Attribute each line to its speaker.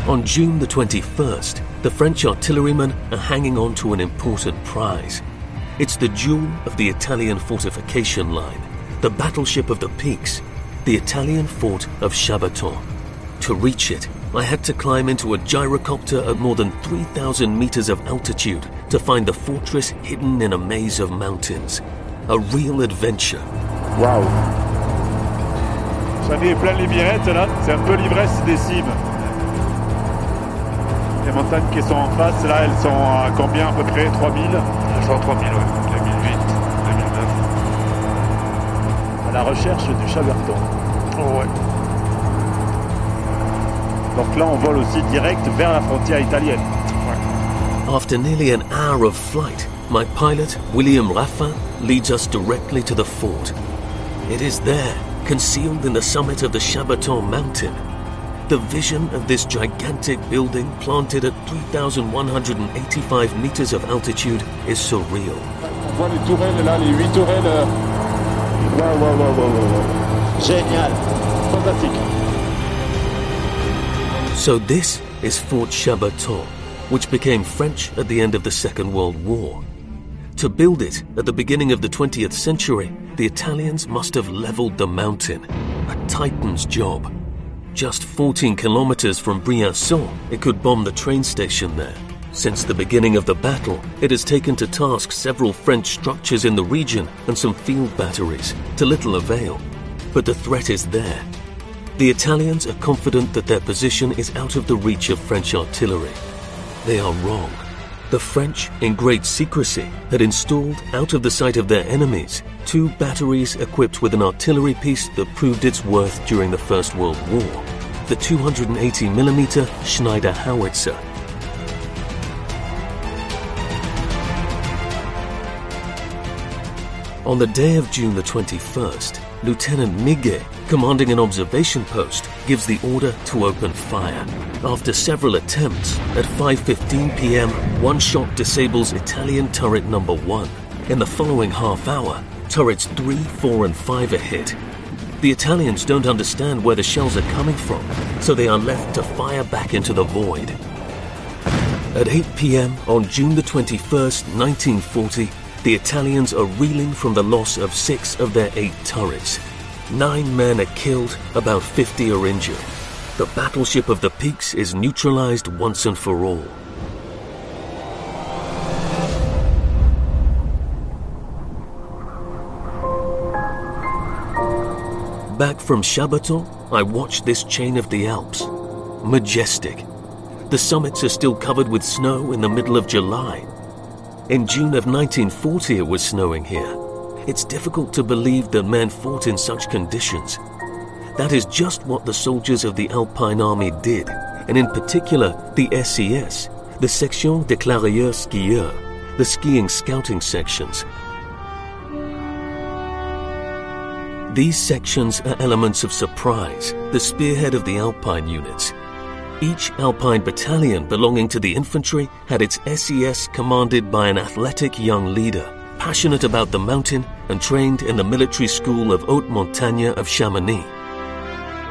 Speaker 1: On June the 21st, the French artillerymen are hanging on to an important prize. It's the jewel of the Italian fortification line, the battleship of the peaks, the Italian fort of Chabaton. To reach it, I had to climb into a gyrocopter at more than 3,000 meters of altitude to find the fortress hidden in a maze of mountains. A real adventure.
Speaker 2: Waouh! J'en ai plein les mirettes là, c'est un peu l'ivresse des cimes. Les montagnes qui sont en face, là, elles sont à combien à peu près? 3000?
Speaker 3: Elles sont à 3000, ouais. 2008, 2009.
Speaker 2: À la recherche du Chaberton.
Speaker 3: Oh ouais.
Speaker 2: Donc là, on vole aussi direct vers la frontière italienne.
Speaker 3: Ouais.
Speaker 1: After nearly an hour of flight, my pilot, William Raffin, leads us directly to the fort. It is there, concealed in the summit of the Chabaton mountain. The vision of this gigantic building planted at 3,185 meters of altitude is surreal.
Speaker 2: On voit les tourelles là, les 8 tourelles. Wow. Génial. Fantastique.
Speaker 1: So this is Fort Chabaton, which became French at the end of the Second World War. To build it at the beginning of the 20th century, the Italians must have leveled the mountain. A titan's job. Just 14 kilometers from Briançon, it could bomb the train station there. Since the beginning of the battle, it has taken to task several French structures in the region and some field batteries, to little avail. But the threat is there. The Italians are confident that their position is out of the reach of French artillery. They are wrong. The French, in great secrecy, had installed, out of the sight of their enemies, 2 batteries equipped with an artillery piece that proved its worth during the First World War, the 280mm Schneider howitzer. On the day of June the 21st, Lieutenant Miguet, commanding an observation post, gives the order to open fire. After several attempts, at 5:15 p.m., one shot disables Italian turret number 1. In the following half hour, turrets 3, 4 and 5 are hit. The Italians don't understand where the shells are coming from, so they are left to fire back into the void. At 8 p.m. on June the 21st, 1940, the Italians are reeling from the loss of 6 of their 8 turrets. 9 men are killed, about 50 are injured. The battleship of the peaks is neutralized once and for all. Back from Chabaton, I watched this chain of the Alps. Majestic. The summits are still covered with snow in the middle of July. In June of 1940 it was snowing here. It's difficult to believe that men fought in such conditions. That is just what the soldiers of the Alpine Army did, and in particular the SES, the Section des Clarieurs Skieurs, the skiing scouting sections. These sections are elements of surprise, the spearhead of the Alpine units. Each Alpine battalion belonging to the infantry had its SES commanded by an athletic young leader, passionate about the mountain and trained in the military school of Haute Montagne of Chamonix.